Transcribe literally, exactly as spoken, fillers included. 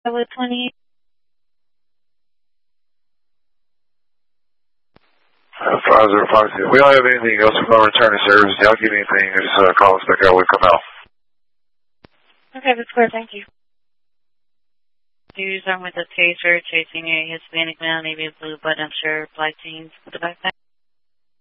with twenty. five zero five two. We don't have anything else. We're going to return to service. Y'all get anything, just uh, call us back out. We'll come out. Okay, that's clear. Thank you. Use on with a taser chasing a Hispanic male, navy blue button shirt, black jeans with a backpack.